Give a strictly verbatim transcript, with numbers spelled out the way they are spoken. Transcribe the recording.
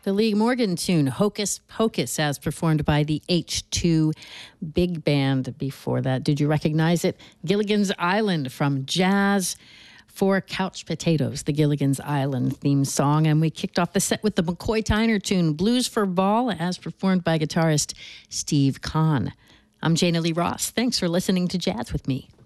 the Lee Morgan tune, Hocus Pocus, as performed by the H two Big Band. Before that, did you recognize it? Gilligan's Island from Jazz for Couch Potatoes, the Gilligan's Island theme song. And we kicked off the set with the McCoy Tyner tune, Blues for Ball, as performed by guitarist Steve Kahn. I'm Jana Lee Ross. Thanks for listening to Jazz with me.